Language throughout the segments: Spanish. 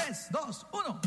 3, 2, 1.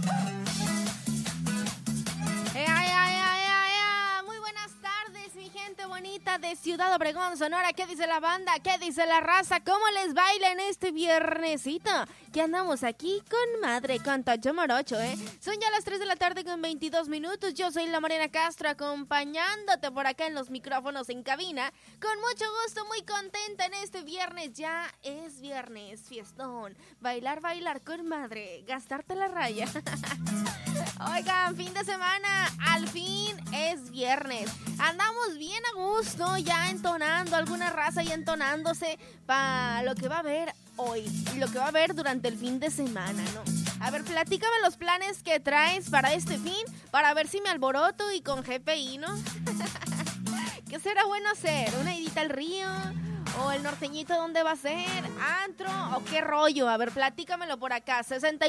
Muy buenas tardes, mi gente bonita de Ciudad Obregón, Sonora. ¿Qué dice la banda? ¿Qué dice la raza? ¿Cómo les baila en este viernesito? Que andamos aquí con madre, con Tocho Morocho, Son ya las 3 de la tarde con 22 minutos. Yo soy la Morena Castro, acompañándote por acá en los micrófonos en cabina. Con mucho gusto, muy contenta en este viernes. Ya es viernes, fiestón. Bailar con madre, gastarte la raya. Oigan, fin de semana, al fin es viernes. Andamos bien a gusto, ya entonando, alguna raza ya entonándose para lo que va a haber hoy y lo que va a haber durante el fin de semana, ¿no? A ver, platícame los planes que traes para este fin, para ver si me alboroto y con GPI, ¿no? ¿Qué será bueno hacer? ¿Una idita al río? ¿O el norteñito dónde va a ser? ¿Antro? ¿O qué rollo? A ver, platícamelo por acá.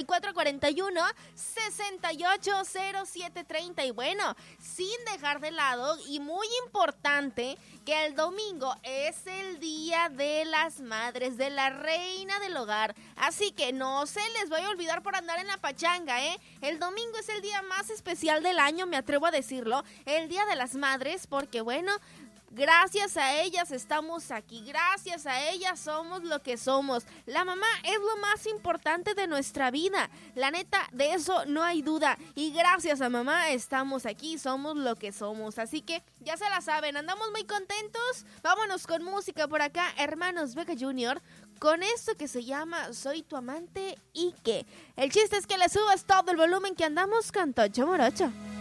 6441-680730. Y bueno, sin dejar de lado, y muy importante, que el domingo es el Día de las Madres, de la reina del hogar. Así que no se les vaya a olvidar por andar en la pachanga, El domingo es el día más especial del año, me atrevo a decirlo. El Día de las Madres, porque bueno, gracias a ellas estamos aquí, gracias a ellas somos lo que somos. La mamá es lo más importante de nuestra vida, la neta, de eso no hay duda. Y gracias a mamá estamos aquí, somos lo que somos. Así que ya se la saben, andamos muy contentos. Vámonos con música por acá, Hermanos Vega Jr., con esto que se llama Soy tu amante y que. El chiste es que le subas todo el volumen, que andamos con Tocho Morocho.